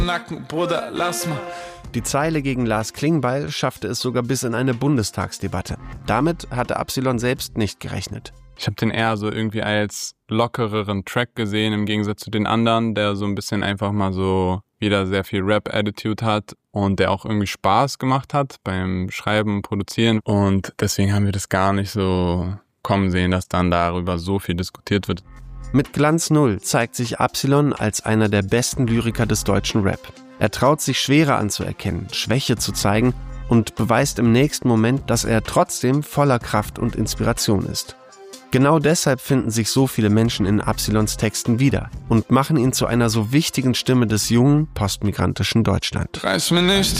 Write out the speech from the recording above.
Nacken, Bruder, lass mal. Die Zeile gegen Lars Klingbeil schaffte es sogar bis in eine Bundestagsdebatte. Damit hatte Absilon selbst nicht gerechnet. Ich habe den eher so irgendwie als lockereren Track gesehen, im Gegensatz zu den anderen, der so ein bisschen einfach mal so wieder sehr viel Rap-Attitude hat und der auch irgendwie Spaß gemacht hat beim Schreiben und Produzieren. Und deswegen haben wir das gar nicht so kommen sehen, dass dann darüber so viel diskutiert wird. Mit Glanz 0 zeigt sich Absilon als einer der besten Lyriker des deutschen Rap. Er traut sich Schwere anzuerkennen, Schwäche zu zeigen und beweist im nächsten Moment, dass er trotzdem voller Kraft und Inspiration ist. Genau deshalb finden sich so viele Menschen in Absilons Texten wieder und machen ihn zu einer so wichtigen Stimme des jungen, postmigrantischen Deutschland. Reiß mir nicht